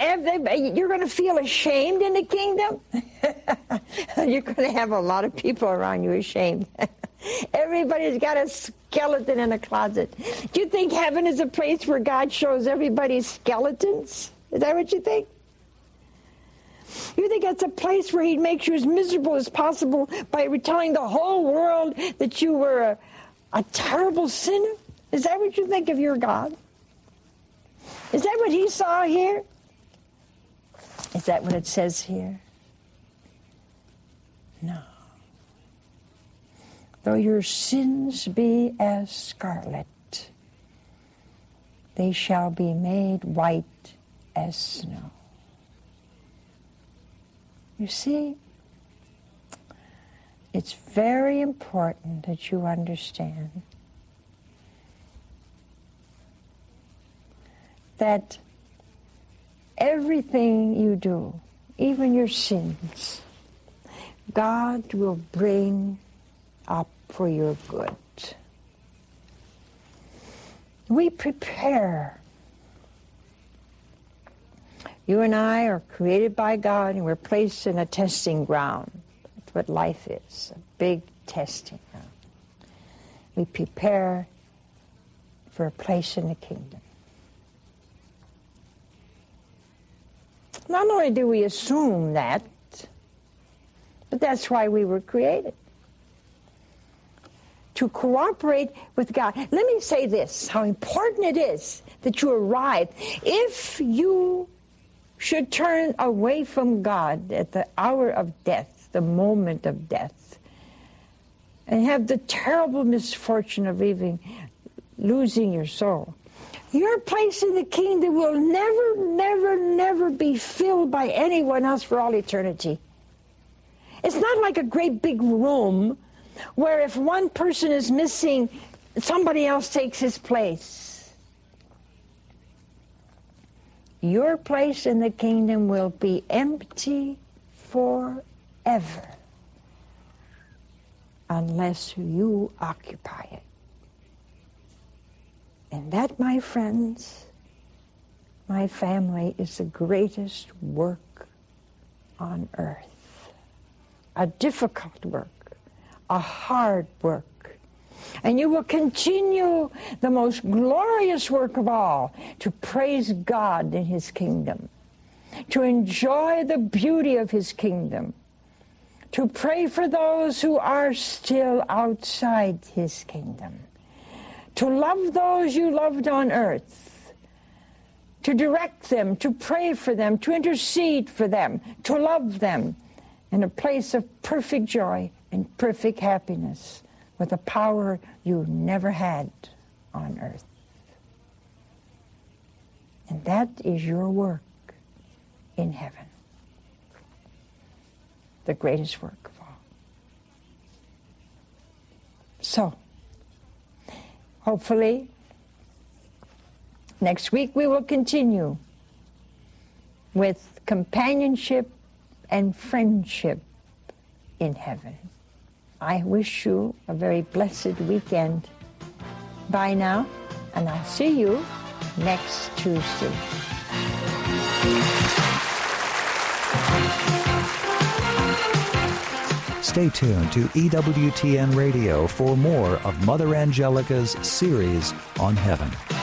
you're going to feel ashamed in the kingdom. You're going to have a lot of people around you ashamed. Everybody's got a skeleton in a closet. Do you think heaven is a place where God shows everybody skeletons? Is that what you think? You think it's a place where He makes you as miserable as possible by telling the whole world that you were a terrible sinner? Is that what you think of your God? Is that what He saw here? Is that what it says here? No. Though your sins be as scarlet, they shall be made white as snow. You see, it's very important that you understand that everything you do, even your sins, God will bring up for your good. We prepare. You and I are created by God, and we're placed in a testing ground. That's what life is, a big testing ground. We prepare for a place in the kingdom. Not only do we assume that, but that's why we were created. To cooperate with God. Let me say this, how important it is that you arrive. If you should turn away from God at the hour of death, the moment of death, and have the terrible misfortune of losing your soul, your place in the kingdom will never, never, never be filled by anyone else for all eternity. It's not like a great big room where if one person is missing, somebody else takes his place. Your place in the kingdom will be empty forever unless you occupy it. And that, my friends, my family, is the greatest work on earth. A difficult work, a hard work. And you will continue the most glorious work of all, to praise God in His kingdom, to enjoy the beauty of His kingdom, to pray for those who are still outside His kingdom, to love those you loved on earth, to direct them, to pray for them, to intercede for them, to love them in a place of perfect joy and perfect happiness with a power you never had on earth. And that is your work in heaven. The greatest work of all. So, hopefully, next week we will continue with companionship and friendship in heaven. I wish you a very blessed weekend. Bye now, and I'll see you next Tuesday. Stay tuned to EWTN Radio for more of Mother Angelica's series on heaven.